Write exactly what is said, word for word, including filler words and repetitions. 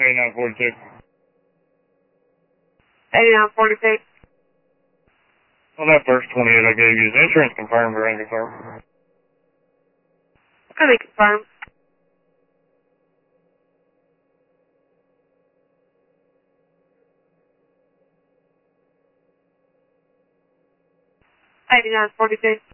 eighty-nine forty-six. eighty-nine forty-six. On that first twenty-eight I gave you, is insurance confirmed or unconfirmed? Could be confirmed. eighty-nine forty-six.